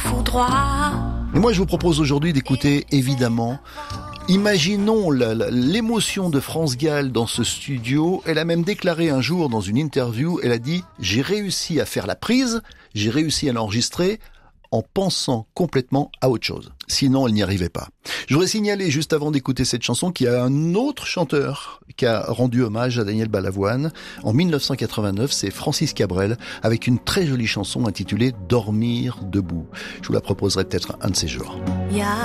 foudroie. Et moi, je vous propose aujourd'hui d'écouter, évidemment, imaginons l'émotion de France Gall dans ce studio. Elle a même déclaré un jour dans une interview, elle a dit « J'ai réussi à faire la prise, j'ai réussi à l'enregistrer en pensant complètement à autre chose. Sinon, elle n'y arrivait pas. » Je voudrais signaler, juste avant d'écouter cette chanson, qu'il y a un autre chanteur qui a rendu hommage à Daniel Balavoine. En 1989, c'est Francis Cabrel, avec une très jolie chanson intitulée « Dormir debout ». Je vous la proposerai peut-être un de ces jours.